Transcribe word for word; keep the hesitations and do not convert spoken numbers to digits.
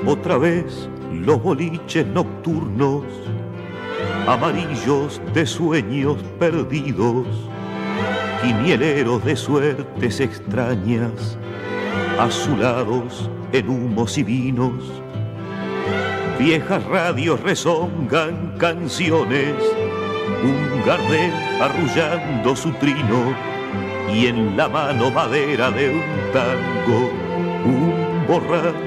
Otra vez los boliches nocturnos, amarillos de sueños perdidos, quinieleros de suertes extrañas, azulados en humos y vinos. Viejas radios rezongan canciones, un Gardel arrullando su trino, y en la mano madera de un tango, un borracho